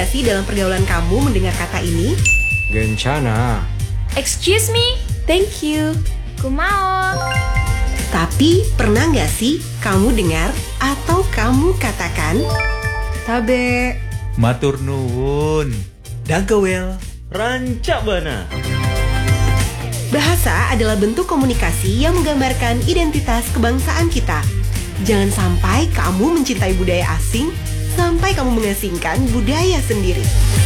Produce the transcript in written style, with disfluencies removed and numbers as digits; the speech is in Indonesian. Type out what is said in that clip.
nggak sih dalam pergaulan kamu mendengar kata ini? Gencana. Excuse me, Thank you. kumaon. Tapi pernah nggak sih kamu dengar atau kamu katakan, Tabe. Matur nuwun. Dagawel, rancak bana. bahasa adalah bentuk komunikasi yang menggambarkan identitas kebangsaan kita. Jangan sampai kamu mencintai budaya asing sampai kamu mengasingkan budaya sendiri.